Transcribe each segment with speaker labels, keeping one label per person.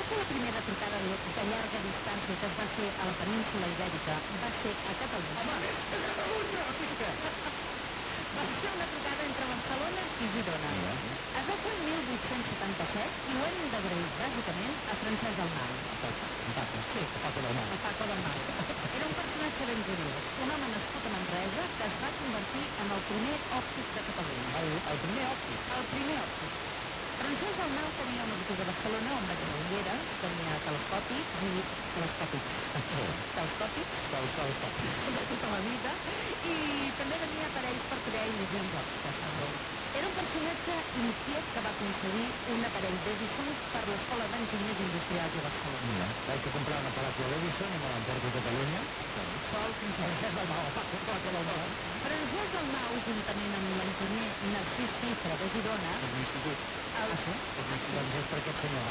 Speaker 1: que la primera trucada de llarga distància que es va fer a la península Ibèrica va ser a Catalunya?
Speaker 2: Home, és a Catalunya! Aquí sí que...
Speaker 1: Va ser una trucada entre Barcelona i Girona.
Speaker 2: Mira.
Speaker 1: Es va fer el 1877 i ho hem d'agrair bàsicament a Francesc Dalmau.
Speaker 2: Sí, Paco del Mar.
Speaker 1: El Paco Dalmau. Era un personatge ben curiós, un home nascut a Manresa que es va convertir en el primer òptic de Catalunya.
Speaker 2: El primer òptic.
Speaker 1: El primer òptic. Francesc Dalmau tenia una botiga a Barcelona on venia ulleres, tenia telescòpics i... telescòpics. Telescòpics?
Speaker 2: Telescòpics.
Speaker 1: De tota la vida. I també venia aparells per crear il·lusions òptiques, també. Era un personatge inquiet que va aconseguir un aparell d'Edison per l'Escola d'Enginyers Industrials de Barcelona.
Speaker 2: Mira, vaig a comprar un aparat de l'Edison i me l'emporto a Catalunya.
Speaker 1: Sol
Speaker 2: Francesc Dalmau, Paco del Mar.
Speaker 1: Francesc Dalmau, juntament amb l'enginyer Narcís Xifra de Girona,
Speaker 2: És l'institut.
Speaker 1: el...
Speaker 2: Doncs és per aquest senyor.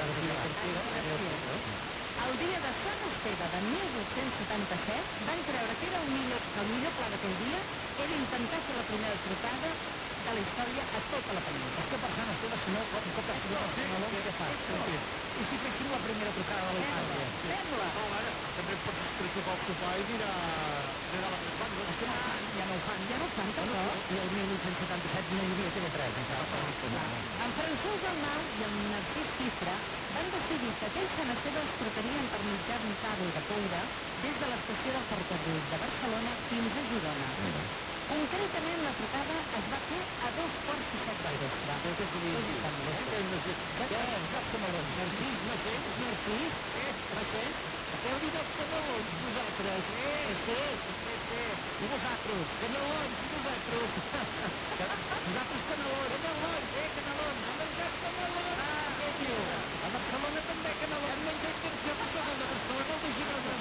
Speaker 1: El dia de Sant Esteve de 1877 van creure que era el millor pla d'aquell dia era intentar fer la primera trucada de la història a tota la península.
Speaker 2: És que per Sant Esteve, si no, què fas? I si féssim la primera trucada de la història?
Speaker 1: Fem-la!
Speaker 3: També pots escriure pel sopar i mirar la tres bandes.
Speaker 2: És que ja no ho fan.
Speaker 1: Ja no ho fan tampoc.
Speaker 2: I el 1877 no hi havia TV3 encara.
Speaker 1: En Francesc Dalmau i en Narcís Xifra van decidir que aquell Sant Esteve es trucarien per mitjà d'un cable de coure des de l'estació del ferrocarril de Barcelona fins a Girona. Concretament, la trucada es va fer a 2:45 del vespre.
Speaker 2: Què és dir? Què? Caps camarons. Narcís, Narcís?
Speaker 1: Narcís?
Speaker 2: Narcís? Heu dit els canelons, vosaltres? Sí. I vosaltres? Canelons, i vosaltres? Vosaltres canelons. Canelons. Han menjat canelons. Què diu? A Barcelona també canelons. Han menjat jo que soc el de Barcelona, el de Girona.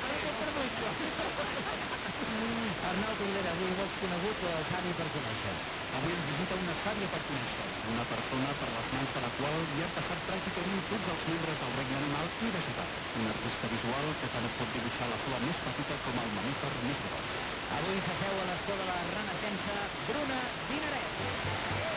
Speaker 2: Arnau Tordera, avui vols conegut o savi per conèixer?
Speaker 3: Avui ens visita una sàvia per conèixer, una persona per les mans de la qual hi han passat pràcticament tots els membres del regne animal i vegetal. Un artista visual que tant et pot dibuixar la flor més petita com el mamífer més gros.
Speaker 2: Avui s'asseu a l'escó de la Renaixença Bruna Dinaret.